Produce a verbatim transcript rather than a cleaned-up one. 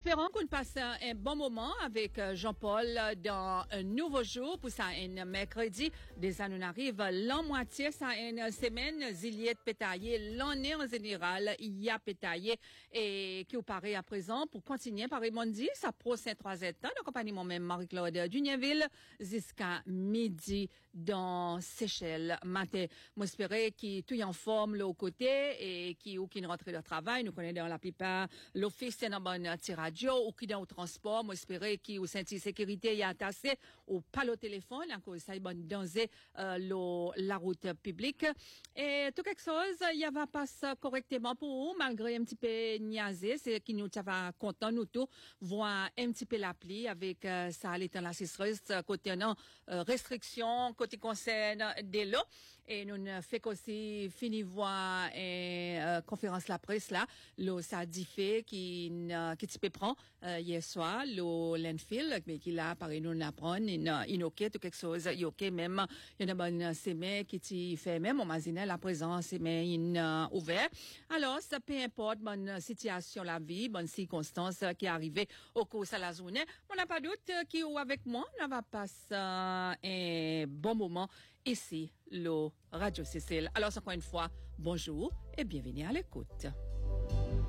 espérons qu'on passe un bon moment avec Jean-Paul dans un nouveau jour pour ça un mercredi. Déjà, nous arrive l'an moitié, ça une semaine, Ziliette pétaillé, l'année en général, il y a pétaillé et qui vous paraît à présent pour continuer par Raimondi, ça prochain trois états, de compagnie moi-même Marie-Claude Dunieville, jusqu'à midi dans Seychelles. Matin, moi espérer qui tout en forme là au côté et qui ou qui ne rentre de travail, nous connaissons dans la plupart l'office c'est dans bonne radio ou qui dans au transport, moi espérer qui au senti sécurité y a tassé ou pas le téléphone, encore ça est bonne danser euh, lo, la route publique et tout quelque chose y va passer correctement pour vous malgré un petit peu niaisé, c'est qui nous ça va content nous tout voir un petit peu l'appli avec euh, ça l'état la cesseuse côté non euh, restriction côté concerne des lots et nous ne fait qu'aussi fini voir et euh, conférence la presse là le ça dit fait qui qui tu peux prendre euh, hier soir le landfill mais qui là pareil nous l'apprendre in in ok tout quelque chose il ok même il y a une bonne semaine qui tu fait même on imagine la présence semaine in uh, ouvert alors ça peu importe bonne situation la vie bonne circonstance qui est arrivée au cours de la journée on n'a pas doute qui ou avec moi on va passer uh, un bon moment ici le Radio Cécile. Alors encore une fois bonjour et bienvenue à l'écoute.